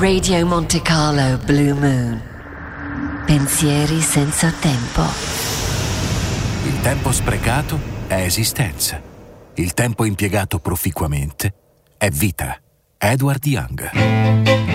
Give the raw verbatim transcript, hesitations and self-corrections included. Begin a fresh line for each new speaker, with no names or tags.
Radio Monte Carlo Blue Moon. Pensieri senza tempo.
Il tempo sprecato è esistenza. Il tempo impiegato proficuamente è vita. Edward Young.